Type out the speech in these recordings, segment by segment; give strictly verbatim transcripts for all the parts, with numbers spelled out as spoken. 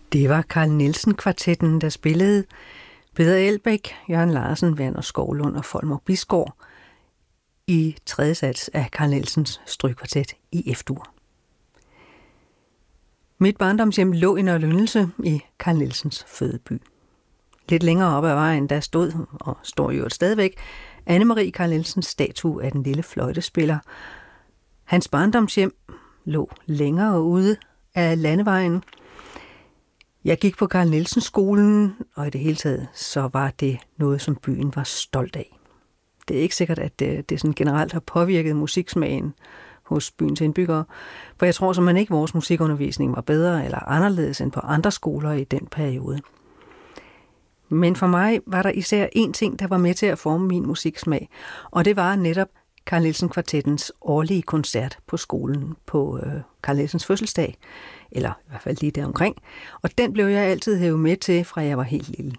Det var Carl Nielsen-kvartetten, der spillede Peder Elbæk, Jørgen Larsen, Verner Skovlund og Folmer Bisgaard i tredje sats af Carl Nielsens strygkvartet i F-dur. Mit barndomshjem lå i Nørre Lyndelse i Carl Nielsens fødeby. Lidt længere op ad vejen, der stod, og står jo stadigvæk, Anne-Marie Carl Nielsens statue af den lille fløjtespiller. Hans barndomshjem lå længere ude af landevejen. Jeg gik på Carl Nielsen skolen, og i det hele taget, så var det noget, som byen var stolt af. Det er ikke sikkert, at det, det sådan generelt har påvirket musiksmagen hos byens indbyggere, for jeg tror simpelthen ikke, at vores musikundervisning var bedre eller anderledes end på andre skoler i den periode. Men for mig var der især én ting, der var med til at forme min musiksmag, og det var netop Carl Nielsen-kvartettens årlige koncert på skolen på øh, Carl Nielsens fødselsdag, eller i hvert fald lige deromkring, og den blev jeg altid hævet med til, fra jeg var helt lille.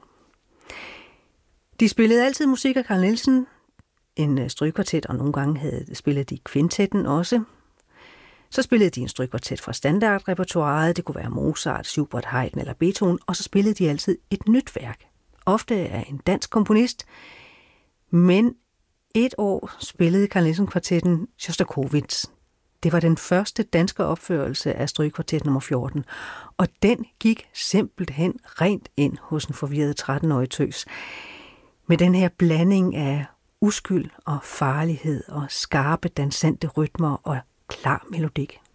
De spillede altid musik af Carl Nielsen, en strygkvartet, og nogle gange havde spillet de kvintetten også. Så spillede de en strygkvartet fra standardrepertoiret, det kunne være Mozart, Schubert, Haydn eller Beethoven, og så spillede de altid et nyt værk, ofte af en dansk komponist, men et år spillede Carl Nielsen-kvartetten Sjostakovitj. Det var den første danske opførelse af strygkvartet nummer fjorten, og den gik simpelthen rent ind hos en forvirret tretten-årig tøs. Med den her blanding af uskyld og farlighed og skarpe dansante rytmer og klar melodik.